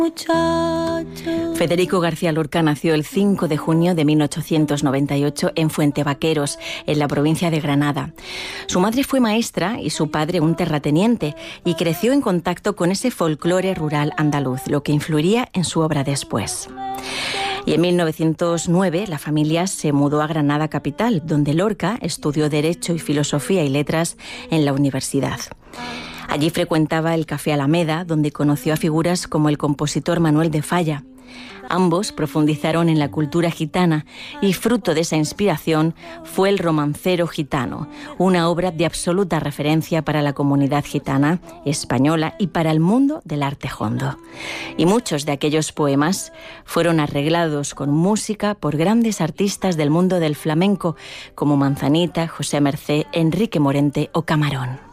Federico García Lorca nació el 5 de junio de 1898 en Fuentevaqueros, en la provincia de Granada. Su madre fue maestra y su padre un terrateniente, y creció en contacto con ese folclore rural andaluz, lo que influiría en su obra después. Y en 1909 la familia se mudó a Granada capital, donde Lorca estudió Derecho y Filosofía y Letras en la universidad. Allí frecuentaba el Café Alameda, donde conoció a figuras como el compositor Manuel de Falla. Ambos profundizaron en la cultura gitana y fruto de esa inspiración fue El romancero gitano, una obra de absoluta referencia para la comunidad gitana española y para el mundo del arte hondo. Y muchos de aquellos poemas fueron arreglados con música por grandes artistas del mundo del flamenco como Manzanita, José Mercé, Enrique Morente o Camarón.